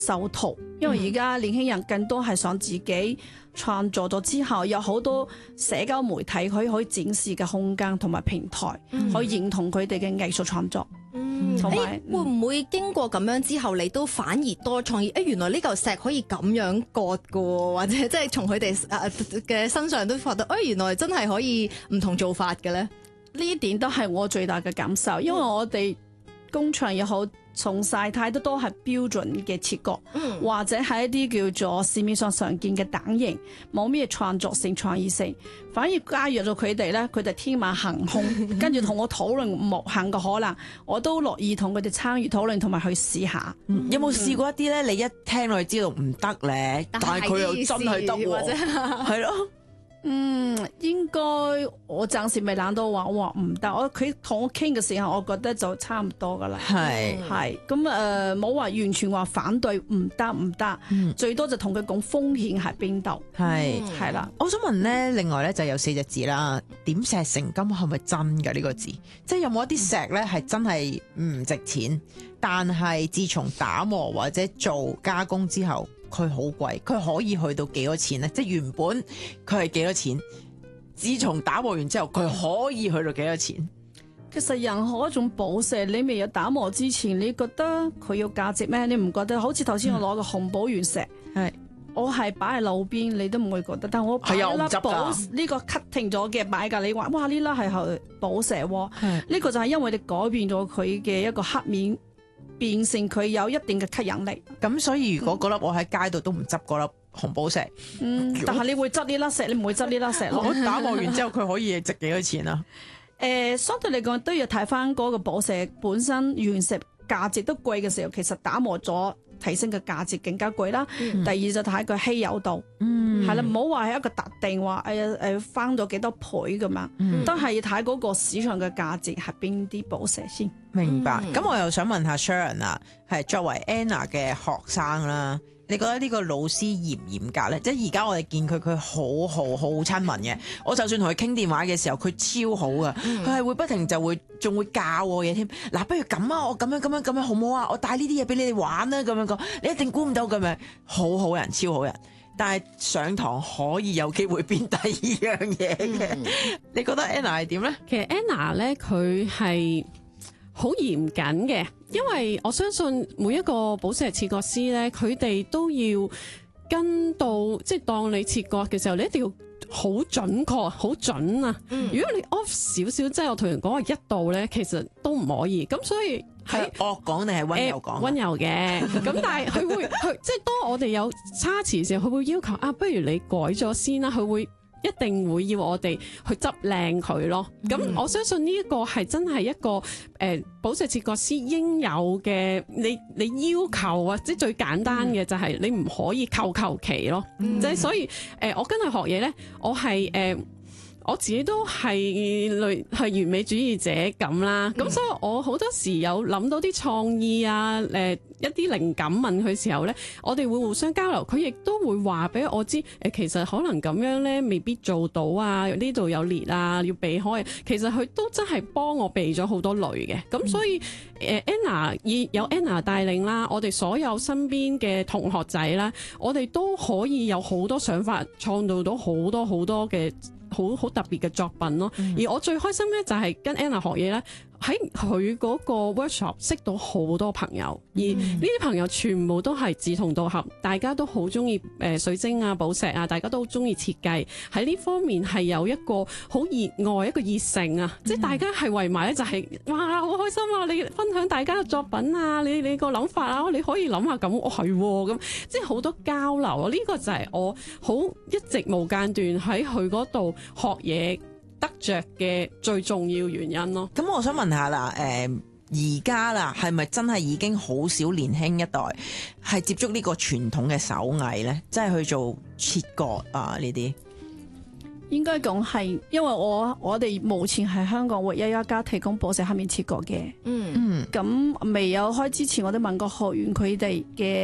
受徒，因為而家年輕人更多係想自己創作咗之後，有好多社交媒體可以展示嘅空間同埋平台，可以認同佢哋嘅藝術創作。同埋會唔會經過咁樣之後，你都反而多創意？原來呢嚿石可以咁樣割㗎喎，或者即係從佢哋嘅身上都覺得，原來真係可以唔同做法嘅咧。 呢一點都係我最大嘅感受，因為我哋工場又好，從細睇得都係標準嘅切割，或者係一啲叫做市面上常見嘅蛋形，冇咩創作性、創意性，反而加入咗佢哋咧，佢哋天馬行空，跟住同我討論無限嘅可能，我都樂意同佢哋參與討論同埋去試下。 有冇試過一啲咧？你一聽落去知道唔得咧，但係佢又真係得喎，係咯？ 應該我暫時未諗到話唔得，佢同我傾嘅時候，我覺得就差唔多噶啦。係咁冇話完全話反對唔得，最多就同佢講風險喺邊度。係啦， 我想問咧，另外咧就有4隻字啦，點石成金係咪真㗎呢個字？即係有冇一啲石咧係真係唔值錢，但係自從打磨或者做加工之後，佢好貴，佢可以去到幾多錢呢？即係原本佢係幾多錢，自從打磨完之後，佢可以去到幾多錢？ 其實任何一種寶石，你未有打磨之前，你覺得佢有價值咩？你唔覺得？好似頭先我攞個紅寶原石，我係擺喺路邊，你都唔會覺得。但我擺一粒寶呢個 cutting 咗嘅擺㗎，你話哇呢粒係寶石喎？呢個就係因為你改變咗佢嘅一個黑面，變成佢有一定嘅吸引力。 咁所以如果嗰粒我喺街度都唔執嗰粒紅寶石， 但係你會執呢粒石，你唔會執呢粒石咯。 我打磨完之後佢可以值幾多錢啊？ 相對嚟講都要睇翻嗰個寶石本身原石價值都貴嘅時候，其實打磨咗提升嘅價值更加貴啦。第二就睇佢稀有度，係啦，唔好話係一個特定話翻咗幾多倍咁樣，都係要睇嗰個市場嘅價值係邊啲寶石先。 明白。咁我又想問下 Sharon 啊，係作為 Anna 嘅學生啦，你覺得呢個老師嚴唔嚴格咧？即係而家我哋見佢好親民嘅，我就算同佢傾電話嘅時候，佢超好噶，佢係會不停仲會教我嘢添。嗱，不如咁啊，我咁樣好唔好啊？我帶呢啲嘢俾你哋玩啦，咁樣講，你一定估唔到咁樣，好人，超好人。但係上堂可以有機會變第二樣嘢嘅，你覺得 Anna 係點咧？ 其實 Anna 咧，佢係好嚴謹嘅，因為我相信每一個寶石切割師咧，佢哋都要跟到，即係當你切割嘅時候，你一定要好準確、好準啊！如果你 off 少少，即係我同人講話1度咧，其實都唔可以。咁所以係惡講定係溫柔講？ 溫柔嘅。咁但係佢會，即係當我哋有差池嘅時候，佢會要求不如你改咗先啦。佢會一定會要我哋去執靚佢咯。咁我相信呢一個係真係一個寶石切割師應有嘅，你要求啊，即係最簡單嘅就係你唔可以求其咯。即係所以我跟佢學嘢咧，我係我自己都係完美主義者咁啦，咁所以我好多時有諗到啲創意啊，一啲靈感問佢時候咧，我哋會互相交流，佢亦都會話俾我知，其實可能咁樣咧未必做到啊，呢度有裂啊，要避開。其實佢都真係幫我避咗好多雷嘅，咁所以Anna 有 Anna 帶領啦，我哋所有身邊嘅同學仔啦，我哋都可以有好多想法，創造到好多嘅好特別嘅作品咯。而我最開心咧就係跟 Anna 學嘢咧，喺佢嗰個 workshop 識到好多朋友，而呢啲朋友全部都係志同道合，大家都好中意水晶啊、寶石啊，大家都好中意設計，喺呢方面係有一個好熱愛、一個熱誠啊！即係大家係圍埋咧，就係哇好開心啊！你分享大家嘅作品啊，你個諗法啊，你可以諗下咁，係咁，即係好多交流啊！呢個就係我好一直無間斷喺佢嗰度學嘢得着嘅最重要原因咯。 咁我想問下啦，而家啦，係咪真係已經好少年輕一代係接觸呢個傳統嘅手藝咧？即係去做切割啊呢啲？ 應該講係，因為我哋目前係香港唯一一家提供寶石刻面切割嘅。咁未有開之前，我都問過學員佢哋嘅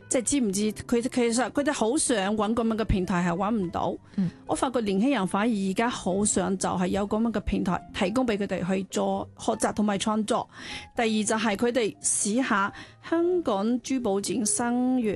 即係知唔知其實佢哋好想揾咁樣嘅平台係揾唔到。我發覺年輕人反而而家好想就係有咁樣嘅平台提供俾佢哋去做學習同埋創作。第二就係佢哋試下香港珠寶展3月